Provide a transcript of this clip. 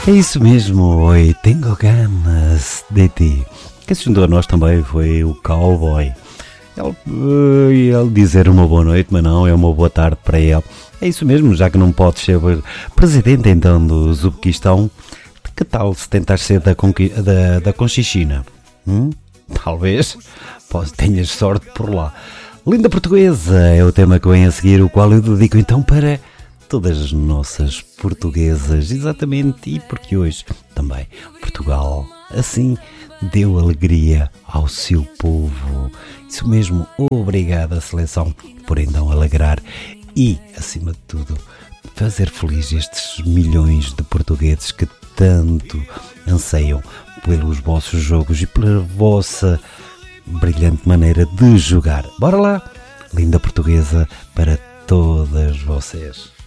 É isso mesmo, oi, tenho ganas de ti. Quem se juntou a nós também foi o Cowboy. Ele dizer uma boa noite, mas não, é uma boa tarde para ele. É isso mesmo, já que não podes ser presidente então do Uzbequistão, que tal se tentares ser da Conchichina? Talvez tenhas sorte por lá. Linda Portuguesa é o tema que vem a seguir, o qual eu dedico então para todas as nossas portuguesas, exatamente, e porque hoje também Portugal assim deu alegria ao seu povo. Isso mesmo, obrigada seleção por então alegrar e, acima de tudo, fazer feliz estes milhões de portugueses que tanto anseiam pelos vossos jogos e pela vossa brilhante maneira de jogar. Bora lá, linda portuguesa, para todas vocês.